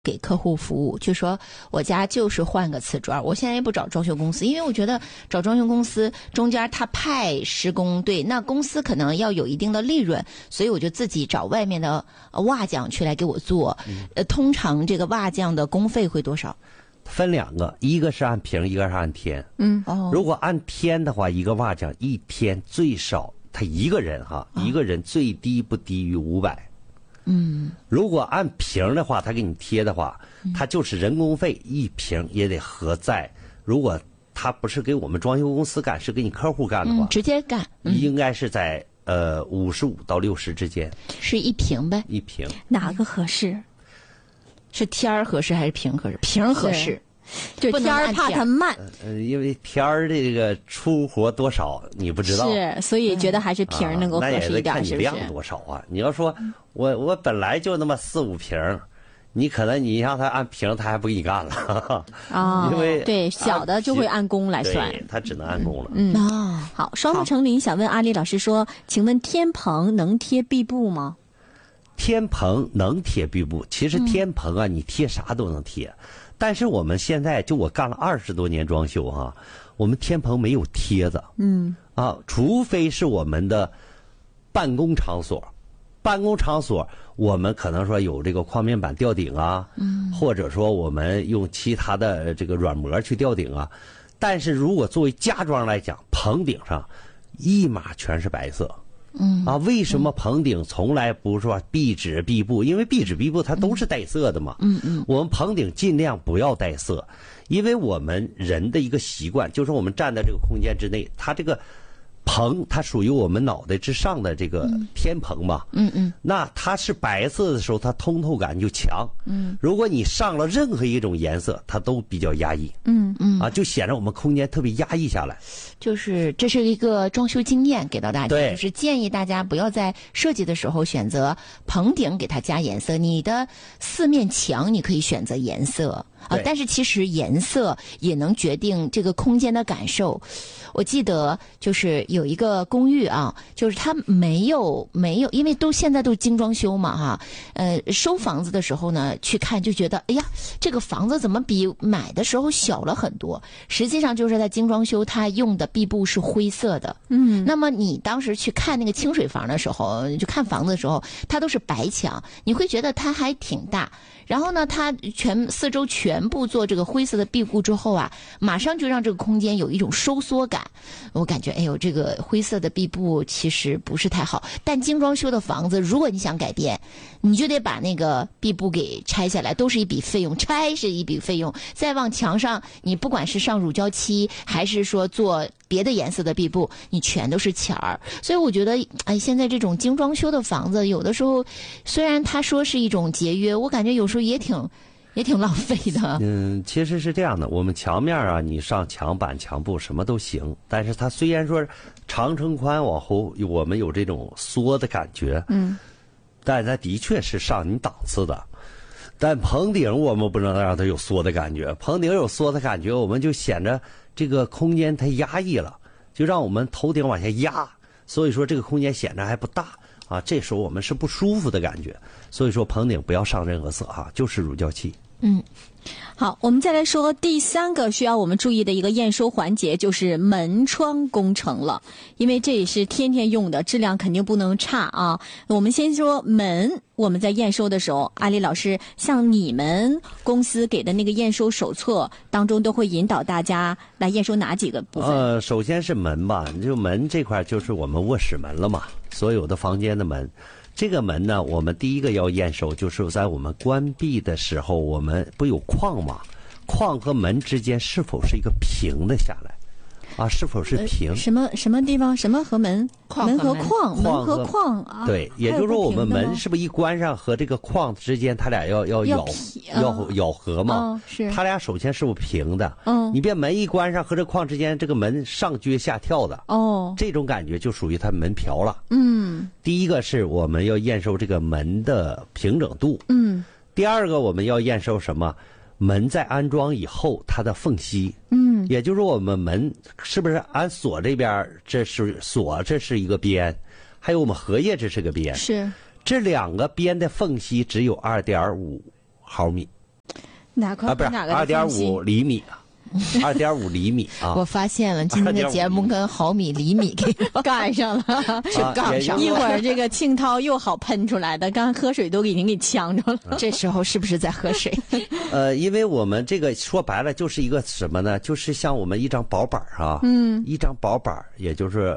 给客户服务，就说我家就是换个瓷砖，我现在也不找装修公司，因为我觉得找装修公司中间他派施工队，那公司可能要有一定的利润，所以我就自己找外面的瓦匠去来给我做。通常这个瓦匠的工费会多少？ 分2个，一个是按平，一个是按天。如果按天的话，一个瓦匠一天最少他一个人一个人最低不低于500。如果按平的话，他给你贴的话，他就是人工费一平也得合在。如果他不是给我们装修公司干，是给你客户干的话， 直接干， 应该是在55到60之间， 是一平呗。 一平哪个合适？ 是天儿合适还是平合适？平合适。 就天儿怕它慢， 因为天儿这个出活多少你不知道， 是，所以觉得还是平儿能够合适一点， 那也得看你量多少啊。你要说我本来就那么4、5瓶，你可能你让他按平，他还不给你干了因为对小的就会按工来算， 他只能按工了。 好，双木成林想问阿丽老师说，请问天棚能贴壁布吗？ 天棚能贴壁布，其实天棚啊，你贴啥都能贴。但是我们现在就我干了20多年装修我们天棚没有贴子，除非是我们的办公场所，我们可能说有这个框面板吊顶或者说我们用其他的这个软膜去吊顶但是如果作为家装来讲，棚顶上一码全是白色。为什么棚顶从来不说壁纸壁布？因为壁纸壁布它都是带色的嘛。我们棚顶尽量不要带色，因为我们人的一个习惯就是我们站在这个空间之内，它这个棚它属于我们脑袋之上的这个天棚嘛。那它是白色的时候，它通透感就强。如果你上了任何一种颜色，它都比较压抑。就显得我们空间特别压抑下来。 就是这是一个装修经验给到大家， 对， 就是建议大家不要在设计的时候选择棚顶给它加颜色，你的4面墙你可以选择颜色但是其实颜色也能决定这个空间的感受。我记得就是有一个公寓就是它没有，因为现在都精装修嘛收房子的时候呢，去看就觉得哎呀，这个房子怎么比买的时候小了很多？实际上就是在精装修，它用的壁布是灰色的。那么你当时去看那个清水房的时候，就看房子的时候，它都是白墙，你会觉得它还挺大。然后呢，它四周全部做这个灰色的壁布之后马上就让这个空间有一种收缩感。我感觉，哎呦，这个灰色的壁布其实不是太好。但精装修的房子，如果你想改变，你就得把那个壁布给拆下来，都是一笔费用，拆是一笔费用。再往墙上，你不管是上乳胶漆，还是说做别的颜色的壁布，你全都是钱儿。所以我觉得，现在这种精装修的房子，有的时候虽然他说是一种节约，我感觉有时候也挺浪费的。 其实是这样的，我们墙面你上墙板、墙布什么都行，但是它虽然说长乘宽往后我们有这种缩的感觉，但它的确是上你档次的。但棚顶我们不能让它有缩的感觉，棚顶有缩的感觉，我们就显得这个空间太压抑了，就让我们头顶往下压，所以说这个空间显得还不大这时候我们是不舒服的感觉。所以说棚顶不要上任何色就是乳胶漆。 好，我们再来说第3个需要我们注意的一个验收环节，就是门窗工程了。因为这也是天天用的，质量肯定不能差我们先说门，我们在验收的时候，阿丽老师，像你们公司给的那个验收手册当中，都会引导大家来验收哪几个部分？ 首先是门吧，就门这块就是我们卧室门了嘛，所有的房间的门。这个门呢，我们第一个要验收，就是在我们关闭的时候，我们不有框吗？框和门之间是否是一个平的下来是否是平？ 什么地方？什么和门？门和框，门和框对，也就是说我们门是不是一关上和这个框之间，它俩要咬合嘛？ 是。 它俩首先是不是平的？你别门一关上和这框之间，这个门上撅下跳的这种感觉就属于它门瓢了。第一个是我们要验收这个门的平整度。第二个我们要验收什么？门在安装以后它的缝隙。也就是说我们门是不是按锁这边，这是锁，这是一个边，还有我们荷叶这是个边， 是这 2个边的缝隙只有2.5毫米哪块不是哪个的缝隙 2.5厘米，2.5厘米啊！ 我发现了，今天的节目跟毫米、厘米给赶上了， 是杠上了。 一会儿这个庆涛又好喷出来的，刚喝水都已经给呛着了。 这时候是不是在喝水？ 因为我们这个说白了就是一个什么呢？就是像我们一张薄板啊，一张薄板，也就是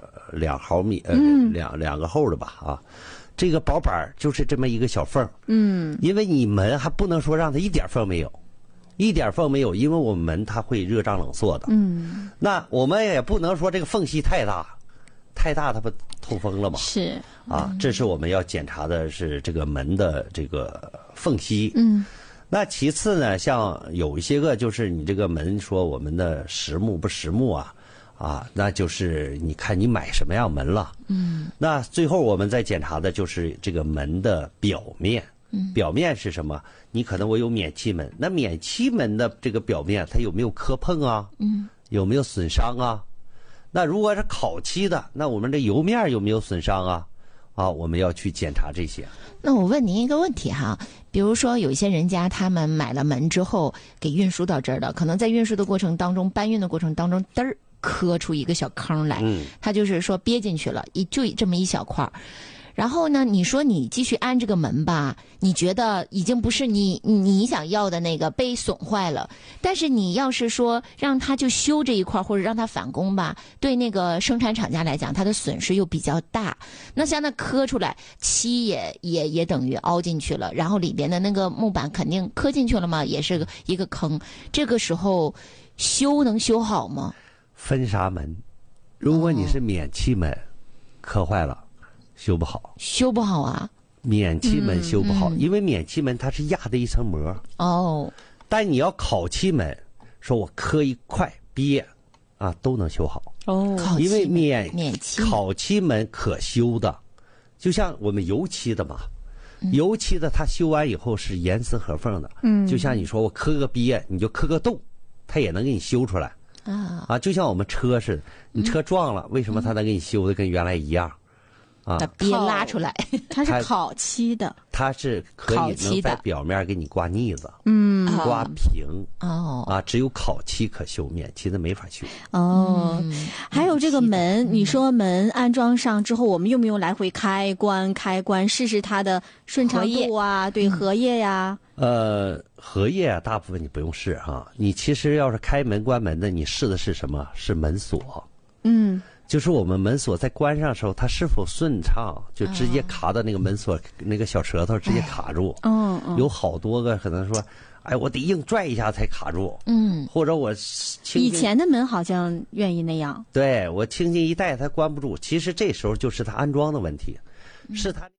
2毫米，两个厚的吧啊。这个薄板就是这么一个小缝，因为你门还不能说让它一点缝没有，一点缝没有，因为我们门它会热胀冷缩的，那我们也不能说这个缝隙太大，它不透风了吗？ 是啊，这是我们要检查的是这个门的这个缝隙。那其次呢，像有一些个就是你这个门说我们的实木不实木啊，那就是你看你买什么样门了。那最后我们再检查的就是这个门的表面。表面是什么？你可能我有免漆门，那免漆门的这个表面它有没有磕碰啊？有没有损伤啊？那如果是烤漆的，那我们这油面有没有损伤啊？我们要去检查这些。 那我问您一个问题哈，比如说有一些人家他们买了门之后给运输到这儿的，可能在运输的过程当中，搬运的过程当中，嘚儿磕出一个小坑来，他就是说憋进去了，就这么一小块儿。然后呢，你说你继续安这个门吧，你觉得已经不是你想要的那个被损坏了，但是你要是说让他就修这一块或者让他返工吧，对那个生产厂家来讲，他的损失又比较大。那像那磕出来，漆也等于凹进去了，然后里边的那个木板肯定磕进去了嘛，也是一个坑。这个时候修能修好吗？ 分纱门，如果你是免漆门，磕坏了。修不好， 修不好啊！ 免漆门修不好，因为免漆门它是压的一层膜。但你要烤漆门，说我磕一块憋，都能修好。因为烤漆门可修的，就像我们油漆的嘛，油漆的它修完以后是严丝合缝的。就像你说我磕个憋，你就磕个洞，它也能给你修出来。就像我们车似的，你车撞了，为什么它能给你修的跟原来一样？ 把憋拉出来， 它是烤漆的， 它是可以能在表面给你刮腻子，刮平。只有烤漆可修，免漆的没法修。 还有这个门，你说门安装上之后，我们用不用来回开关试试它的顺畅度啊？对，荷叶呀。 荷叶大部分你不用试哈，你其实要是开门关门的，你试的是什么？是门锁。就是我们门锁在关上的时候，它是否顺畅，就直接卡到那个门锁那个小舌头，直接卡住。有好多个可能说，我得硬拽一下才卡住。或者我以前的门好像愿意那样。 对，我轻轻一带它关不住，其实这时候就是它安装的问题，是它。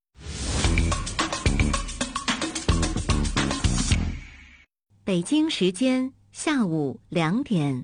北京时间下午2点。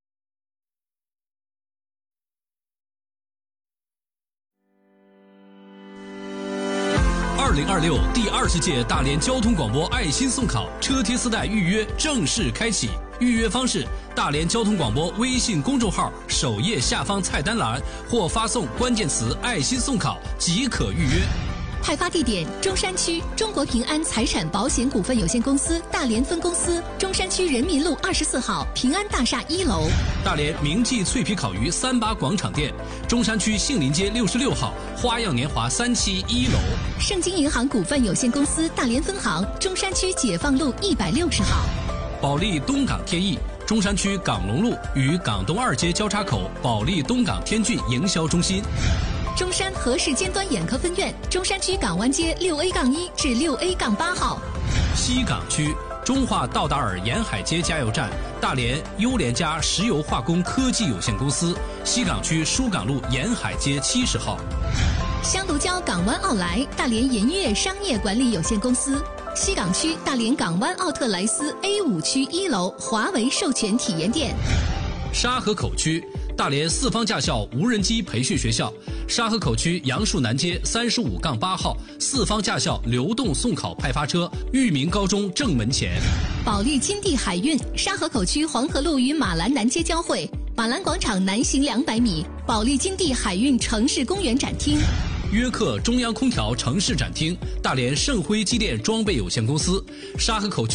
2026第20届大连交通广播爱心送考车贴丝带预约正式开启，预约方式：大连交通广播微信公众号首页下方菜单栏，或发送关键词“爱心送考”即可预约。 派发地点：中山区中国平安财产保险股份有限公司大连分公司，中山区人民路24号平安大厦1楼。 大连明记脆皮烤鱼38广场店，中山区杏林街66号花样年华3期1楼。 盛京银行股份有限公司大连分行，中山区解放路160号。 保利东港天翼，中山区港龙路与港东2街交叉口保利东港天骏营销中心。 中山和氏尖端眼科分院，中山区港湾街6A-1至6A-8号。 西港区中华道达尔沿海街加油站，大连优联家石油化工科技有限公司，西港区疏港路沿海街70号。 香炉礁港湾奥莱，大连银悦商业管理有限公司，西港区大连港湾奥特莱斯 A5区1楼华为授权体验店。 沙河口区大连四方驾校无人机培训学校，沙河口区杨树南街35-8号四方驾校流动送考派发车，裕民高中正门前。 保利金地海运，沙河口区黄河路与马兰南街交汇，马兰广场南行200米，保利金地海运城市公园展厅。 约克中央空调城市展厅，大连盛辉机电装备有限公司，沙河口区